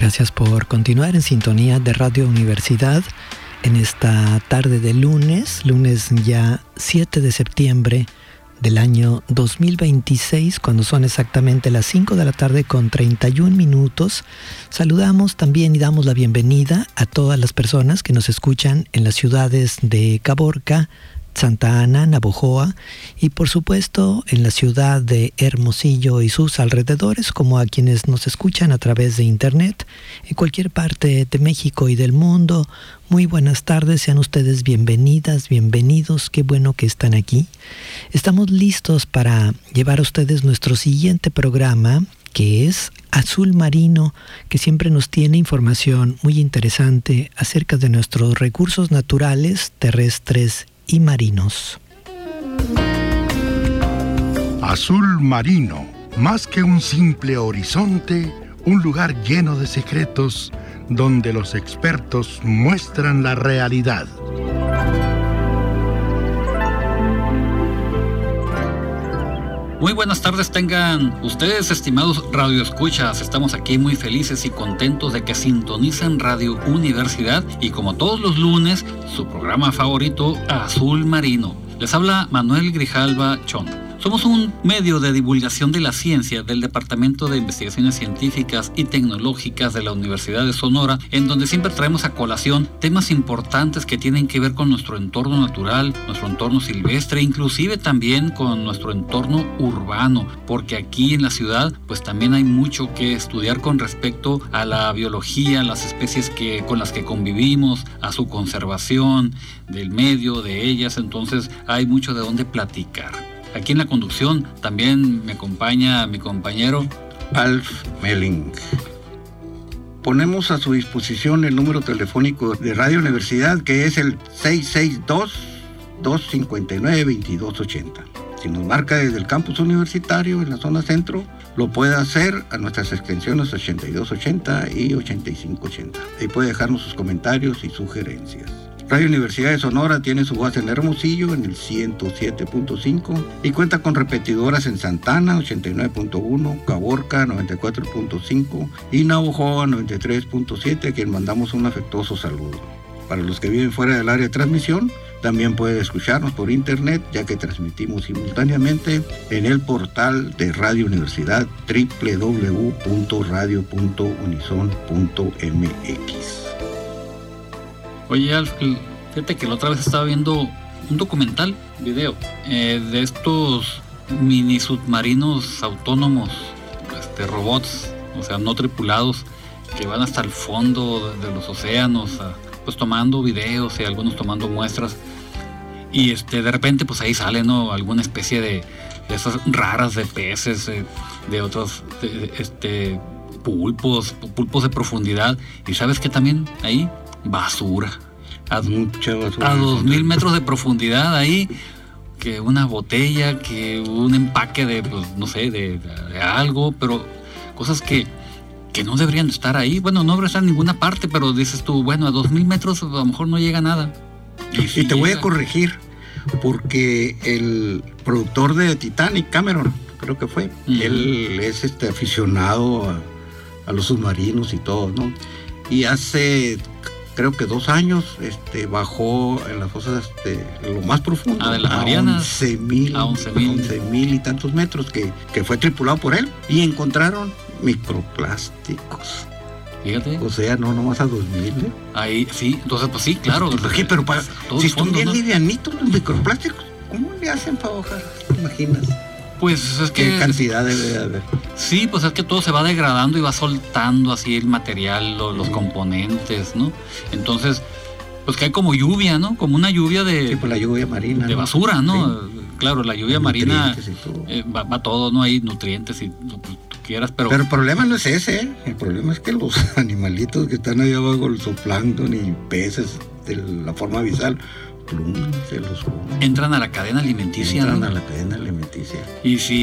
Gracias por continuar en sintonía de Radio Universidad en esta tarde de lunes ya 7 de septiembre del año 2026, cuando son exactamente las 5 de la tarde con 31 minutos. Saludamos también y damos la bienvenida a todas las personas que nos escuchan en las ciudades de Caborca, Santa Ana, Navojoa y por supuesto en la ciudad de Hermosillo y sus alrededores, como a quienes nos escuchan a través de internet en cualquier parte de México y del mundo. Muy buenas tardes, sean ustedes bienvenidas, bienvenidos, qué bueno que están aquí. Estamos listos para llevar a ustedes nuestro siguiente programa, que es Azul Marino, que siempre nos tiene información muy interesante acerca de nuestros recursos naturales, terrestres y marinos. Azul Marino, más que un simple horizonte, un lugar lleno de secretos donde los expertos muestran la realidad. Muy buenas tardes tengan ustedes, estimados radioescuchas. Estamos aquí muy felices y contentos de que sintonicen Radio Universidad y como todos los lunes, su programa favorito, Azul Marino. Les habla Manuel Grijalva Chon. Somos un medio de divulgación de la ciencia del Departamento de Investigaciones Científicas y Tecnológicas de la Universidad de Sonora, en donde siempre traemos a colación temas importantes que tienen que ver con nuestro entorno natural, nuestro entorno silvestre, inclusive también con nuestro entorno urbano, porque aquí en la ciudad pues también hay mucho que estudiar con respecto a la biología, las especies con las que convivimos, a su conservación, del medio, de ellas, entonces hay mucho de dónde platicar. Aquí en la conducción también me acompaña mi compañero Alf Melling. Ponemos a su disposición el número telefónico de Radio Universidad, que es el 662-259-2280. Si nos marca desde el campus universitario en la zona centro, lo puede hacer a nuestras extensiones 8280 y 8580. Ahí puede dejarnos sus comentarios y sugerencias. Radio Universidad de Sonora tiene su base en Hermosillo en el 107.5 y cuenta con repetidoras en Santa Ana 89.1, Caborca 94.5 y Navojoa 93.7, a quien mandamos un afectuoso saludo. Para los que viven fuera del área de transmisión, también puede escucharnos por internet, ya que transmitimos simultáneamente en el portal de Radio Universidad www.radio.unison.mx. Oye, Alf, fíjate que la otra vez estaba viendo un documental, video, de estos mini submarinos autónomos, robots, o sea, no tripulados, que van hasta el fondo de los océanos, pues tomando videos y algunos tomando muestras. Y de repente, pues ahí sale, ¿no?, alguna especie de esas raras de peces, de otros, pulpos de profundidad. Y ¿sabes qué también? Ahí basura. Mucha basura. A 2000 metros de profundidad ahí, que una botella, que un empaque de, pues, no sé, de algo, pero cosas que no deberían estar ahí. Bueno, no deberían estar en ninguna parte, pero dices tú, bueno, a 2000 metros a lo mejor no llega nada. Y te voy a corregir, porque el productor de Titanic, Cameron, creo que fue, él es aficionado a los submarinos y todo, ¿no? Y hace, creo que 2 años, bajó en las fosas lo más profundo, de las Marianas, 11,000 y tantos metros, que fue tripulado por él, y encontraron microplásticos. Fíjate. O sea, no nomás a 2000, ¿eh? Ahí, sí, entonces pues sí, claro. Oye, pero si están bien livianitos los microplásticos, ¿cómo le hacen para bajar? ¿Te imaginas? Pues es que... ¿Qué cantidad debe de haber? Sí, pues es que todo se va degradando y va soltando así el material, los componentes, ¿no? Entonces, pues que hay como lluvia, ¿no? Como una lluvia de... Sí, pues la lluvia marina. De basura, ¿no? Sí. Claro, la lluvia marina va todo, ¿no? Hay nutrientes y lo que tú quieras, pero... Pero el problema no es ese, ¿eh? El problema es que los animalitos que están ahí abajo, el zooplancton y peces de la forma abisal, se los comen. Entran a la cadena alimenticia. Entran a la cadena alimenticia. Y si